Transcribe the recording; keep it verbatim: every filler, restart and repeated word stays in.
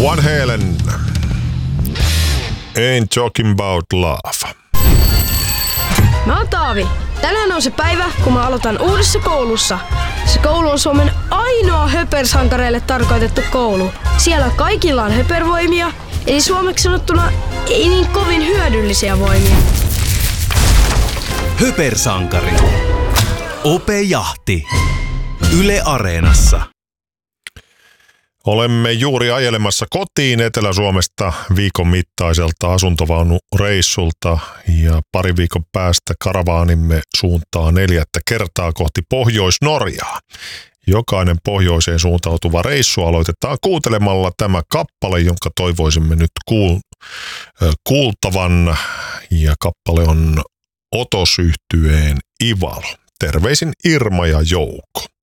Van Halen. Ain't talking about love. Mä oon Taavi. Tänään on se päivä, kun mä aloitan uudessa koulussa. Se koulu on Suomen ainoa höpersankareille tarkoitettu koulu. Siellä kaikilla on höpervoimia, eli suomeksi sanottuna ei niin kovin hyödyllisiä voimia. Höpersankari. Ope Jahti. Yle Areenassa. Olemme juuri ajelemassa kotiin Etelä-Suomesta viikon mittaiselta asuntovaunureissulta ja pari viikon päästä karavaanimme suuntaa neljättä kertaa kohti Pohjois-Norjaa. Jokainen pohjoiseen suuntautuva reissu aloitetaan kuuntelemalla tämä kappale, jonka toivoisimme nyt kuul- kuultavan. Ja kappale on Otos-yhtyeen Ivalo. Terveisin Irma ja Jouko.